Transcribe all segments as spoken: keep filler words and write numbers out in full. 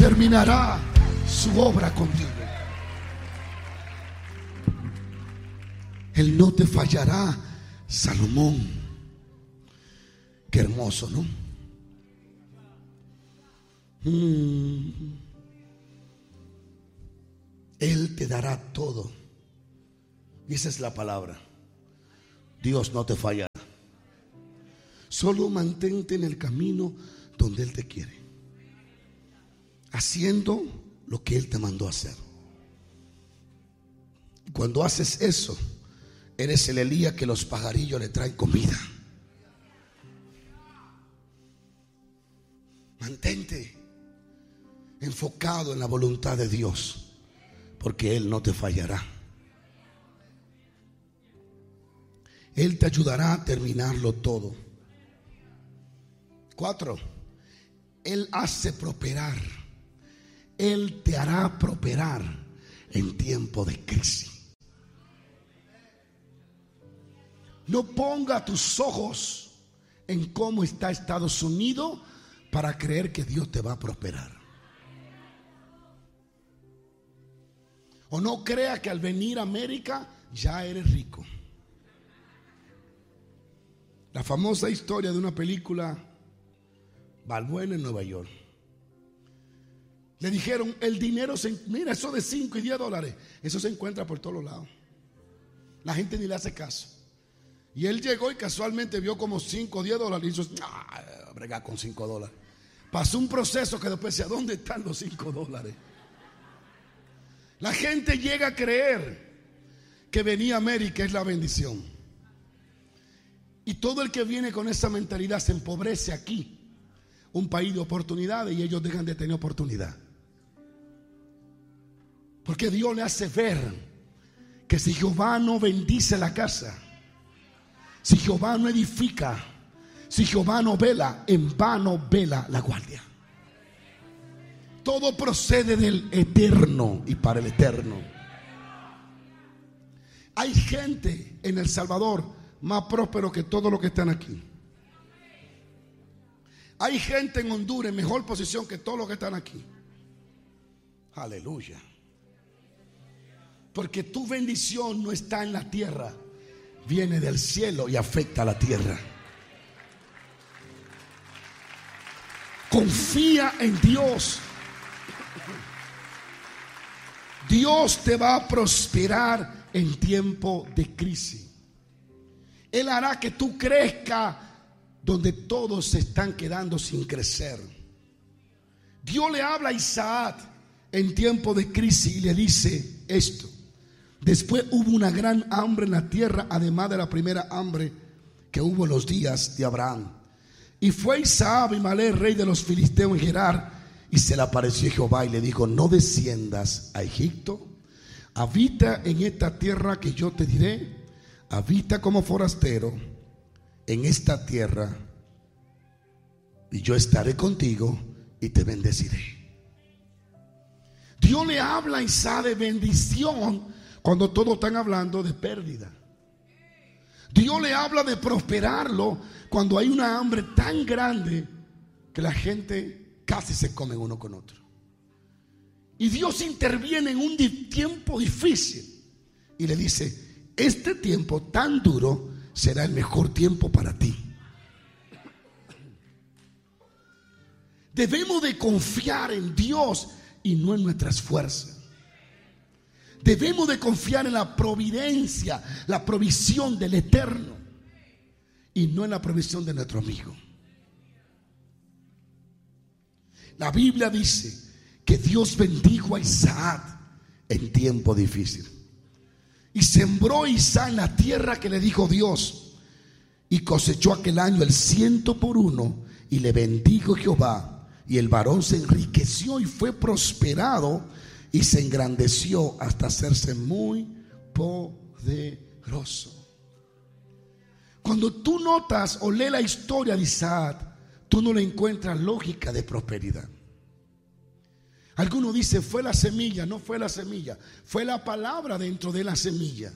terminará su obra contigo. Él no te fallará, Salomón. Qué hermoso, ¿no? Mm. Él te dará todo. Y esa es la palabra. Dios no te fallará. Solo mantente en el camino donde Él te quiere, haciendo lo que Él te mandó a hacer. Y cuando haces eso, eres el Elías que los pajarillos le traen comida. Mantente enfocado en la voluntad de Dios, porque Él no te fallará. Él te ayudará a terminarlo todo. Cuatro, Él hace prosperar. Él te hará prosperar en tiempo de crisis. No ponga tus ojos en cómo está Estados Unidos para creer que Dios te va a prosperar. O no crea que al venir a América ya eres rico. La famosa historia de una película, Balbuena en Nueva York. Le dijeron, el dinero se, mira, eso de cinco y diez dólares, eso se encuentra por todos lados. La gente ni le hace caso. Y él llegó y casualmente vio como cinco o diez dólares y hizo, ah, brega con cinco dólares. Pasó un proceso que después decía, ¿dónde están los cinco dólares? La gente llega a creer que venir a América es la bendición. Y todo el que viene con esa mentalidad se empobrece aquí. Un país de oportunidades, y ellos dejan de tener oportunidad. Porque Dios le hace ver que si Jehová no bendice la casa, si Jehová no edifica, si Jehová no vela, en vano vela la guardia. Todo procede del eterno y para el eterno. Hay gente en El Salvador más próspero que todos los que están aquí. Hay gente en Honduras en mejor posición que todos los que están aquí. Aleluya. Porque tu bendición no está en la tierra, viene del cielo y afecta a la tierra. Confía en Dios. Dios te va a prosperar en tiempo de crisis. Él hará que tú crezcas donde todos se están quedando sin crecer. Dios le habla a Isaac en tiempo de crisis y le dice esto: después hubo una gran hambre en la tierra, además de la primera hambre que hubo en los días de Abraham. Y fue Isaac a Abimelech, rey de los filisteos, en Gerar, y se le apareció Jehová y le dijo: no desciendas a Egipto, habita en esta tierra que yo te diré, habita como forastero en esta tierra, y yo estaré contigo y te bendeciré. Dios le habla a Isaac de bendición cuando todos están hablando de pérdida. Dios le habla de prosperarlo cuando hay una hambre tan grande que la gente casi se come uno con otro. Y Dios interviene en un tiempo difícil y le dice: este tiempo tan duro será el mejor tiempo para ti. Debemos de confiar en Dios y no en nuestras fuerzas. Debemos de confiar en la providencia, la provisión del Eterno, y no en la provisión de nuestro amigo. La Biblia dice que Dios bendijo a Isaac en tiempo difícil. Y sembró Isaac en la tierra que le dijo Dios, y cosechó aquel año el ciento por uno, y le bendijo Jehová. Y el varón se enriqueció y fue prosperado, y se engrandeció hasta hacerse muy poderoso. Cuando tú notas o lees la historia de Isaac, tú no le encuentras lógica de prosperidad. Algunos dicen: fue la semilla. No fue la semilla, fue la palabra dentro de la semilla.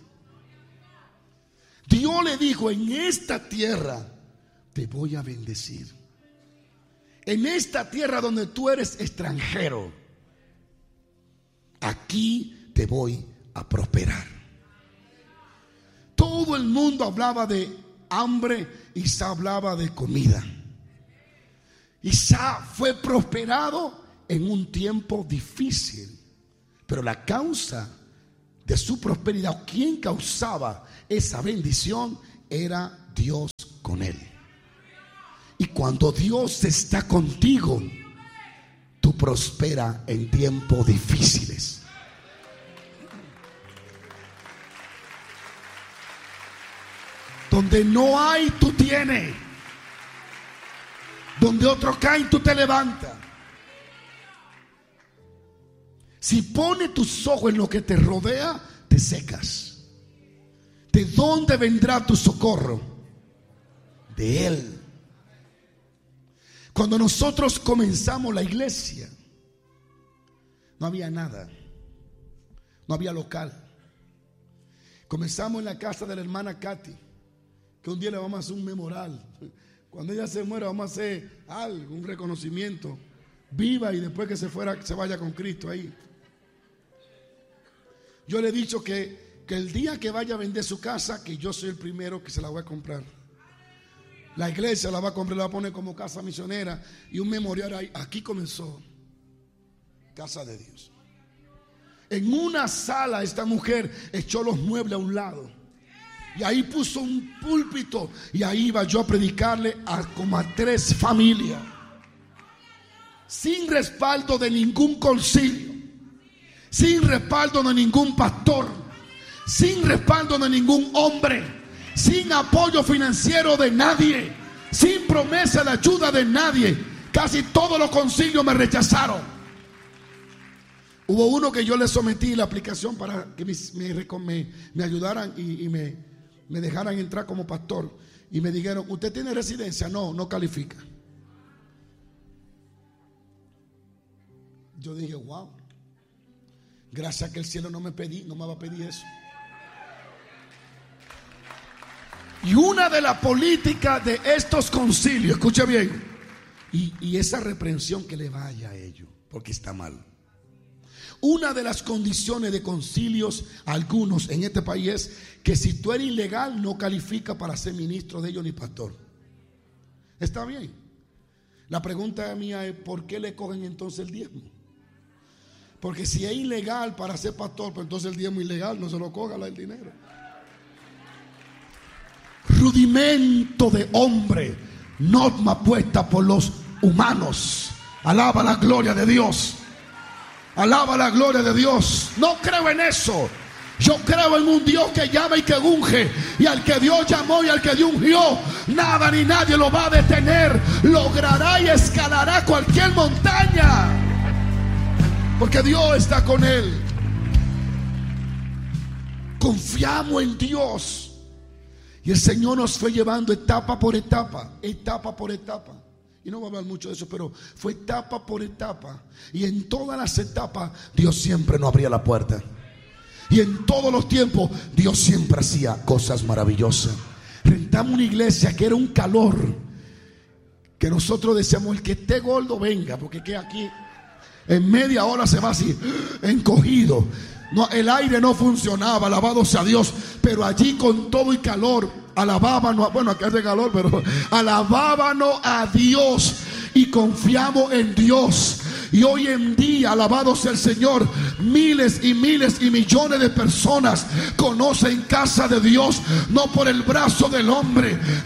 Dios le dijo: en esta tierra te voy a bendecir. En esta tierra donde tú eres extranjero, aquí te voy a prosperar. Todo el mundo hablaba de hambre, Isaac hablaba de comida. Isaac fue prosperado en un tiempo difícil, pero la causa de su prosperidad, quien causaba esa bendición, era Dios con él. Y cuando Dios está contigo, tú prosperas en tiempos difíciles. Donde no hay, tú tienes. Donde otros caen, tú te levantas. Si pones tus ojos en lo que te rodea, te secas. ¿De dónde vendrá tu socorro? De Él. Cuando nosotros comenzamos la iglesia, no había nada. No había local. Comenzamos en la casa de la hermana Katy, que un día le vamos a hacer un memorial. Cuando ella se muera vamos a hacer algo, un reconocimiento. Viva y después que se fuera, se vaya con Cristo ahí. Yo le he dicho que, que el día que vaya a vender su casa, que yo soy el primero que se la voy a comprar. La iglesia la va a comprar, la va a poner como casa misionera y un memorial ahí. Aquí comenzó Casa de Dios. En una sala esta mujer echó los muebles a un lado y ahí puso un púlpito y ahí iba yo a predicarle a como a tres familias, sin respaldo de ningún concilio, sin respaldo de ningún pastor, sin respaldo de ningún hombre, sin apoyo financiero de nadie, sin promesa de ayuda de nadie. Casi todos los concilios me rechazaron. Hubo uno que yo le sometí la aplicación para que me, me, me ayudaran y, y me, me dejaran entrar como pastor. Y me dijeron, ¿usted tiene residencia? No, no califica. Yo dije, wow, gracias a que el cielo no me pedí, no me va a pedir eso. Y una de las políticas de estos concilios, escucha bien, y, y esa reprensión que le vaya a ellos, porque está mal. Una de las condiciones de concilios, algunos en este país, es que si tú eres ilegal no califica para ser ministro de ellos ni pastor. Está bien. La pregunta mía es, ¿por qué le cogen entonces el diezmo? Porque si es ilegal para ser pastor, pues entonces el diezmo es ilegal, no se lo coja el dinero. Rudimento de hombre, norma puesta por los humanos. Alaba la gloria de Dios. Alaba la gloria de Dios. No creo en eso. Yo creo en un Dios que llama y que unge. Y al que Dios llamó y al que Dios ungió, nada ni nadie lo va a detener. Logrará y escalará cualquier montaña, porque Dios está con él. Confiamos en Dios. Y el Señor nos fue llevando etapa por etapa, etapa por etapa. Y no voy a hablar mucho de eso, pero fue etapa por etapa. Y en todas las etapas Dios siempre nos abría la puerta. Y en todos los tiempos Dios siempre hacía cosas maravillosas. Rentamos una iglesia que era un calor, que nosotros decíamos, el que esté gordo venga, porque que aquí en media hora se va así, encogido. No, el aire no funcionaba, alabado sea Dios. Pero allí con todo y calor alabábamos, bueno, acá hace calor, pero alabábamos a Dios y confiamos en Dios. Y hoy en día, alabado sea el Señor, miles y miles y millones de personas conocen Casa de Dios, no por el brazo del hombre,